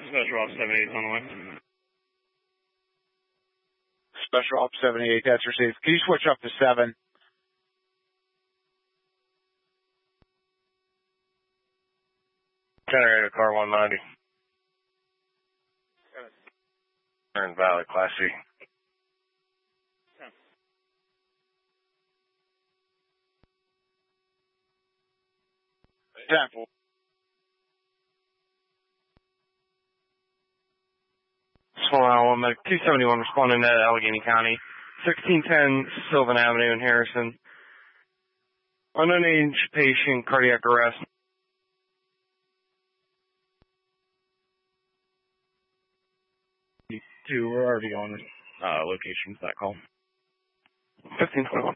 Special Op 78 on the way. Special Op 78, that's received. Can you switch up to 7? Generator car 190. Turn Valley, Class C. 10-4. Small Medic 271 responding to Allegheny County. 1610 Sylvan Avenue in Harrison. Unaged patient, cardiac arrest. We're already on location for that call. 1521.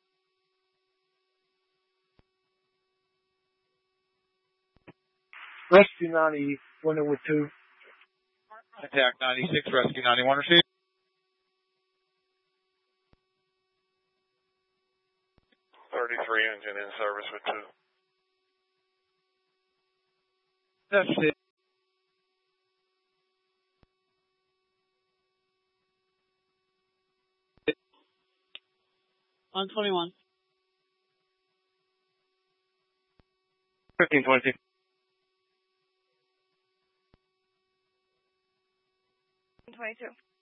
Rescue 90, window with 2. Attack 96, Rescue 91 received. 33 engine in service with 2. That's it. On 21. 1522. 22.